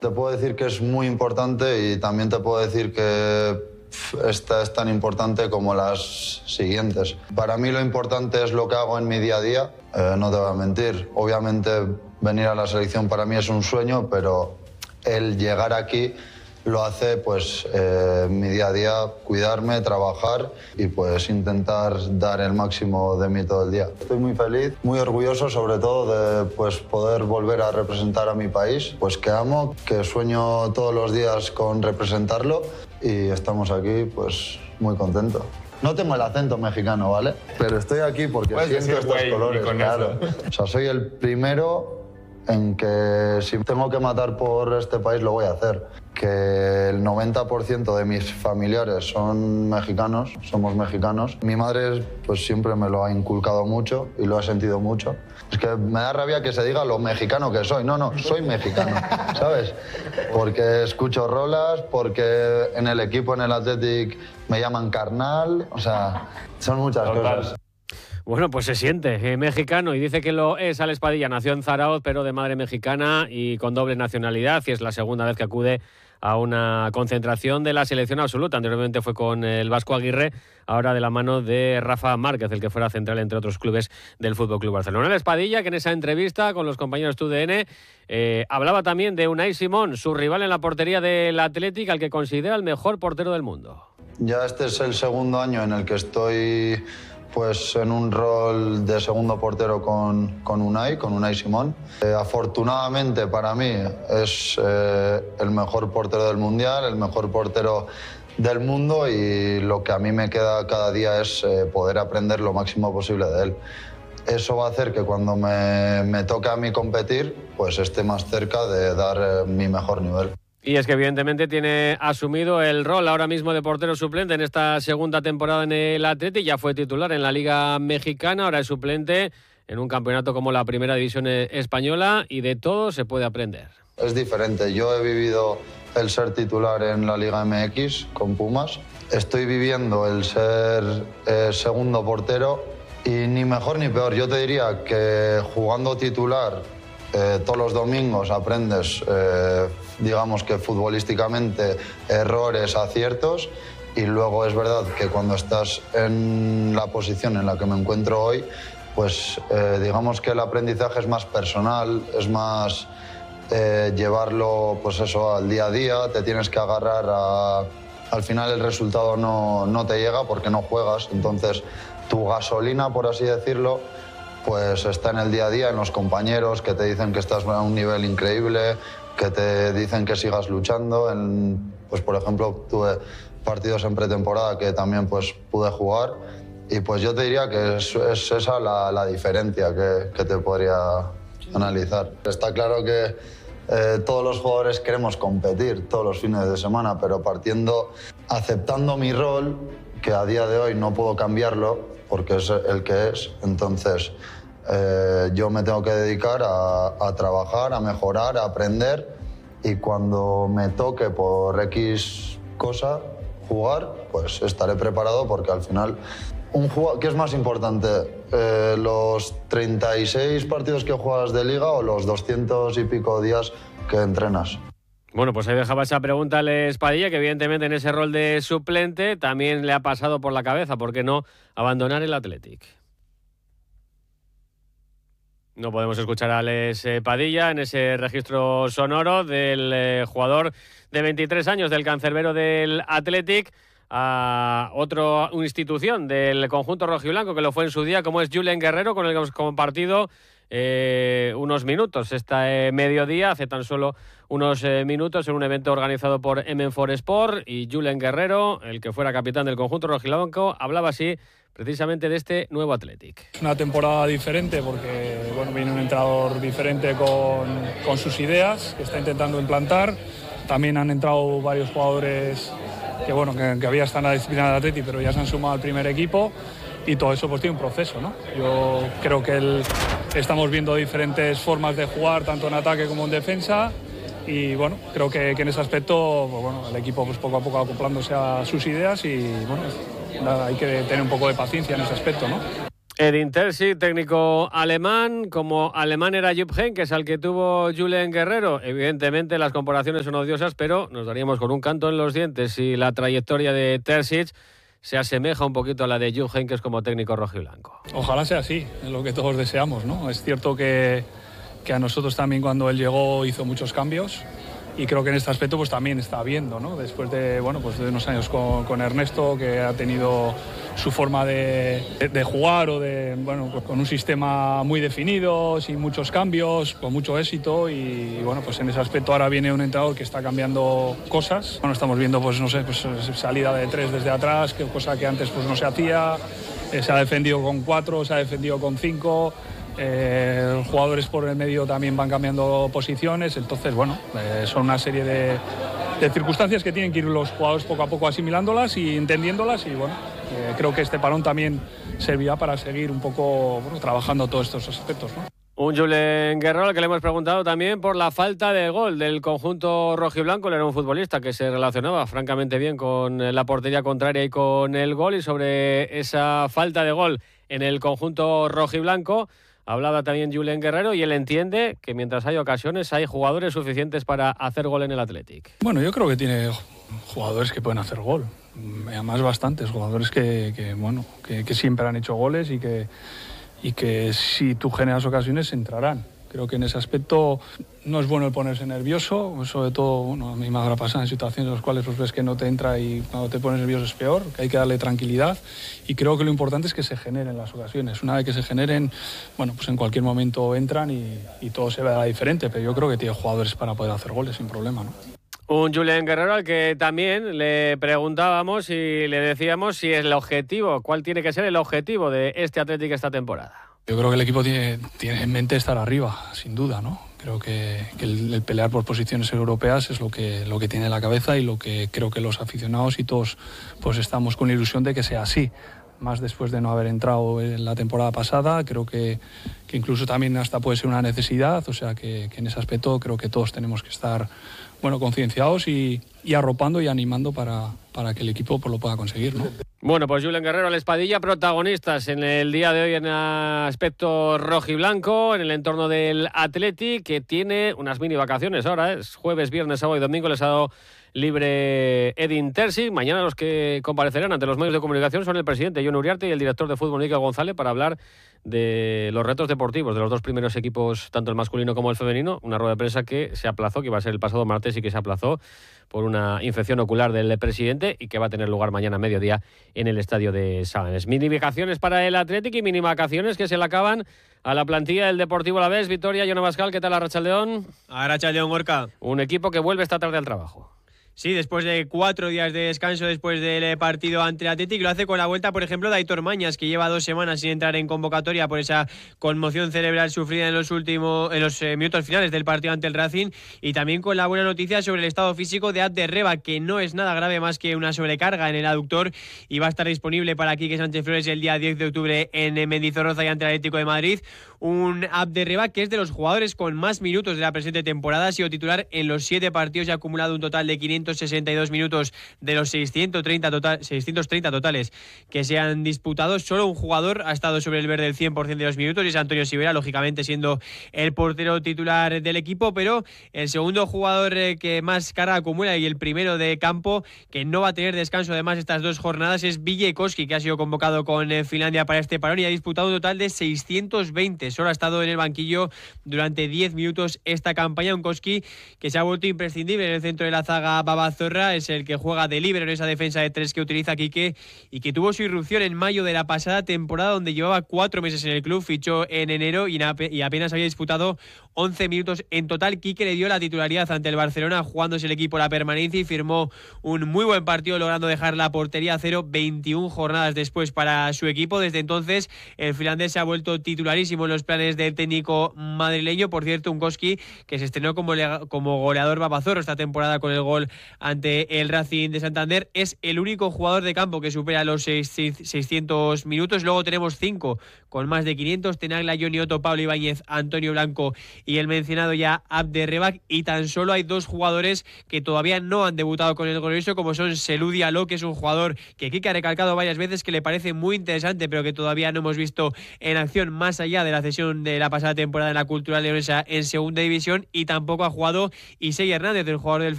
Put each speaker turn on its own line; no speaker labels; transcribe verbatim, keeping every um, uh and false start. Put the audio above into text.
Te puedo decir que es muy importante y también te puedo decir que esta es tan importante como las siguientes. Para mí lo importante es lo que hago en mi día a día, eh, no te voy a mentir. Obviamente venir a la selección para mí es un sueño, pero el llegar aquí lo hace pues eh, mi día a día, cuidarme, trabajar y pues intentar dar el máximo de mí todo el día. Estoy muy feliz, muy orgulloso sobre todo de pues poder volver a representar a mi país, pues que amo, que sueño todos los días con representarlo y estamos aquí pues muy contentos. No tengo el acento mexicano, ¿vale? Pero estoy aquí porque
pues
siento estos colores, claro. O sea, soy el primero en que si tengo que matar por este país lo voy a hacer. Que el noventa por ciento de mis familiares son mexicanos, somos mexicanos. Mi madre pues siempre me lo ha inculcado mucho y lo he sentido mucho. Es que me da rabia que se diga lo mexicano que soy. No, no, soy mexicano, ¿sabes? Porque escucho rolas, porque en el equipo, en el Athletic, me llaman carnal. O sea, son muchas cosas.
Bueno, pues se siente eh, mexicano y dice que lo es Alex Padilla. Nació en Zarauz, pero de madre mexicana y con doble nacionalidad, y es la segunda vez que acude a una concentración de la selección absoluta. Anteriormente fue con el Vasco Aguirre, ahora de la mano de Rafa Márquez, el que fuera central entre otros clubes del F C Barcelona. Alex Padilla, que en esa entrevista con los compañeros de T U D N eh, hablaba también de Unai Simón, su rival en la portería del Athletic, al que considera el mejor portero del mundo.
Ya este es el segundo año en el que estoy pues en un rol de segundo portero con, con Unai, con Unai Simón. Eh, afortunadamente para mí es eh, el mejor portero del Mundial, el mejor portero del mundo y lo que a mí me queda cada día es eh, poder aprender lo máximo posible de él. Eso va a hacer que cuando me, me toque a mí competir, pues esté más cerca de dar eh, mi mejor nivel.
Y es que evidentemente tiene asumido el rol ahora mismo de portero suplente en esta segunda temporada en el Athletic. Ya fue titular en la Liga Mexicana, ahora es suplente en un campeonato como la Primera División Española y de todo se puede aprender.
Es diferente. Yo he vivido el ser titular en la Liga M X con Pumas. Estoy viviendo el ser eh, segundo portero y ni mejor ni peor. Yo te diría que jugando titular eh, todos los domingos aprendes... Eh, digamos que futbolísticamente errores, aciertos y luego es verdad que cuando estás en la posición en la que me encuentro hoy, pues eh, digamos que el aprendizaje es más personal, es más eh, llevarlo pues eso al día a día, te tienes que agarrar a... Al final el resultado no, no te llega porque no juegas, entonces tu gasolina, por así decirlo, pues está en el día a día, en los compañeros que te dicen que estás a un nivel increíble, que te dicen que sigas luchando. En, pues por ejemplo, tuve partidos en pretemporada que también pues pude jugar y pues yo te diría que es, es esa la, la diferencia que, que te podría analizar. Está claro que eh, todos los jugadores queremos competir todos los fines de semana, pero partiendo, aceptando mi rol, que a día de hoy no puedo cambiarlo porque es el que es, entonces... Eh, yo me tengo que dedicar a, a trabajar, a mejorar, a aprender y cuando me toque por X cosa jugar, pues estaré preparado porque al final, un jugador, ¿qué es más importante? Eh, ¿Los treinta y seis partidos que juegas de liga o los doscientos y pico días que entrenas?
Bueno, pues ahí dejaba esa pregunta a Alex Padilla, que evidentemente en ese rol de suplente también le ha pasado por la cabeza, ¿por qué no abandonar el Athletic? No podemos escuchar a Alex Padilla en ese registro sonoro del eh, jugador de veintitrés años del cancerbero del Athletic a otra institución del conjunto rojiblanco que lo fue en su día, como es Julen Guerrero, con el que hemos compartido eh, unos minutos este mediodía, hace tan solo unos eh, minutos, en un evento organizado por M cuatro Sport. Y Julen Guerrero, el que fuera capitán del conjunto rojiblanco, hablaba así precisamente de este nuevo Athletic.
Es una temporada diferente porque bueno, viene un entrenador diferente con, con sus ideas, que está intentando implantar. También han entrado varios jugadores que, bueno, que, que había estado en la disciplina del Athletic, pero ya se han sumado al primer equipo y todo eso pues tiene un proceso, ¿no? Yo creo que el, estamos viendo diferentes formas de jugar, tanto en ataque como en defensa. Y bueno, creo que, que en ese aspecto pues, bueno, el equipo pues, poco a poco acoplándose a sus ideas y bueno, nada, hay que tener un poco de paciencia en ese aspecto, ¿no?
Edin Terzic, técnico alemán, como alemán era Jupp Heynckes, al que tuvo Julen Guerrero. Evidentemente las comparaciones son odiosas, pero nos daríamos con un canto en los dientes si la trayectoria de Terzic se asemeja un poquito a la de Jupp Heynckes como técnico rojiblanco.
Ojalá sea así, es lo que todos deseamos, ¿no? Es cierto que, que a nosotros también cuando él llegó hizo muchos cambios. Y creo que en este aspecto pues también está viendo, ¿no? Después de, bueno, pues de unos años con, con Ernesto, que ha tenido su forma de, de, de jugar o de, bueno, pues con un sistema muy definido, sin muchos cambios, con mucho éxito y, y bueno, pues en ese aspecto ahora viene un entrenador que está cambiando cosas. Bueno, estamos viendo, pues no sé, pues salida de tres desde atrás, que cosa que antes pues no se hacía, eh, se ha defendido con cuatro, se ha defendido con cinco. Eh, los jugadores por el medio también van cambiando posiciones, entonces bueno, eh, son una serie de, de circunstancias que tienen que ir los jugadores poco a poco asimilándolas y entendiéndolas y bueno, eh, creo que este parón también servirá para seguir un poco bueno, trabajando todos estos aspectos, ¿no?
Un Julen Guerrero al que le hemos preguntado también por la falta de gol del conjunto rojiblanco. Él era un futbolista que se relacionaba francamente bien con la portería contraria y con el gol, y sobre esa falta de gol en el conjunto rojiblanco hablaba también Julen Guerrero, y él entiende que mientras hay ocasiones hay jugadores suficientes para hacer gol en el Athletic.
Bueno, yo creo que tiene jugadores que pueden hacer gol, además bastantes jugadores que, que bueno, que, que siempre han hecho goles y que, y que si tú generas ocasiones entrarán. Creo que en ese aspecto no es bueno el ponerse nervioso, sobre todo, bueno, a mí me habrá pasado en situaciones en las cuales pues ves que no te entra y cuando te pones nervioso es peor, que hay que darle tranquilidad y creo que lo importante es que se generen las ocasiones. Una vez que se generen, bueno, pues en cualquier momento entran y, y todo se verá diferente, pero yo creo que tiene jugadores para poder hacer goles sin problema, ¿no?
Un Julen Guerrero al que también le preguntábamos y le decíamos si es el objetivo, cuál tiene que ser el objetivo de este Athletic esta temporada.
Yo creo que el equipo tiene, tiene en mente estar arriba, sin duda, ¿no? Creo que, que el, el pelear por posiciones europeas es lo que, lo que tiene en la cabeza y lo que creo que los aficionados y todos pues estamos con la ilusión de que sea así. Más después de no haber entrado en la temporada pasada, creo que, que incluso también hasta puede ser una necesidad, o sea que, que en ese aspecto creo que todos tenemos que estar bueno, concienciados y, y arropando y animando para, para que el equipo pues, lo pueda conseguir, ¿no?
Bueno, pues Julen Guerrero, la Espadilla, protagonistas en el día de hoy en aspecto rojiblanco, en el entorno del Athletic, que tiene unas mini vacaciones ahora, es jueves, viernes, sábado y domingo, les ha dado libre Edin Terzic. Mañana los que comparecerán ante los medios de comunicación son el presidente Jon Uriarte y el director de fútbol Níker González para hablar de los retos deportivos de los dos primeros equipos, tanto el masculino como el femenino. Una rueda de prensa que se aplazó, que iba a ser el pasado martes y que se aplazó por una infección ocular del presidente y que va a tener lugar mañana a mediodía en el estadio de Sáenz. Mini vacaciones para el Athletic y mini vacaciones que se le acaban a la plantilla del Deportivo Alavés. Victoria, Jon Abascal, ¿qué tal Arratsaldeon?
Arratsaldeon, Gorka.
Un equipo que vuelve esta tarde al trabajo.
Sí, después de cuatro días de descanso después del partido ante el Athletic, lo hace con la vuelta, por ejemplo, de Aitor Mañas, que lleva dos semanas sin entrar en convocatoria por esa conmoción cerebral sufrida en los últimos, en los eh, minutos finales del partido ante el Racing, y también con la buena noticia sobre el estado físico de Abder Reba, que no es nada grave más que una sobrecarga en el aductor y va a estar disponible para Quique Sánchez Flores el día diez de octubre en Mendizorroza y ante el Atlético de Madrid. Un Abder Reba que es de los jugadores con más minutos de la presente temporada, ha sido titular en los siete partidos y ha acumulado un total de quinientos sesenta y dos minutos de los seiscientos treinta, total, seiscientos treinta totales que se han disputado. Solo un jugador ha estado sobre el verde el cien por ciento de los minutos y es Antonio Sivera, lógicamente siendo el portero titular del equipo, pero el segundo jugador que más carga acumula y el primero de campo que no va a tener descanso además estas dos jornadas es Ville Koski, que ha sido convocado con Finlandia para este parón y ha disputado un total de seiscientos veinte. Solo ha estado en el banquillo durante diez minutos esta campaña. Un Koski que se ha vuelto imprescindible en el centro de la zaga Babazorra, es el que juega de líbero en esa defensa de tres que utiliza Quique y que tuvo su irrupción en mayo de la pasada temporada, donde llevaba cuatro meses en el club, fichó en enero y apenas había disputado once minutos en total. Quique le dio la titularidad ante el Barcelona, jugándose el equipo la permanencia y firmó un muy buen partido, logrando dejar la portería a cero veintiuna jornadas después para su equipo. Desde entonces el finlandés se ha vuelto titularísimo en los planes del técnico madrileño. Por cierto, un Koski que se estrenó como, como goleador Babazorro esta temporada con el gol ante el Racing de Santander. Es el único jugador de campo que supera los seiscientos minutos. Luego tenemos cinco con más de quinientos: Tenaglia, Johnny Otto, Pablo Ibáñez, Antonio Blanco y el mencionado ya Abder Rebak. Y tan solo hay dos jugadores que todavía no han debutado con el Glorioso, como son Selou Diallo, que es un jugador que Kike ha recalcado varias veces que le parece muy interesante, pero que todavía no hemos visto en acción más allá de la cesión de la pasada temporada en la Cultural Leonesa en segunda división. Y tampoco ha jugado Isei Hernández, el jugador del